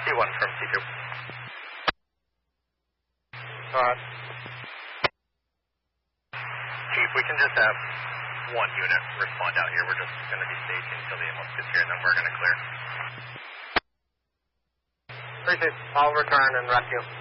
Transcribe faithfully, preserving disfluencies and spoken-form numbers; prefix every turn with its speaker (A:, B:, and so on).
A: T one from T two.
B: Alright.
A: Chief, we can just have one unit respond out here. We're just going to be staging until the ambulance gets here, and then we're going to clear.
B: Appreciate it. I'll return and rescue.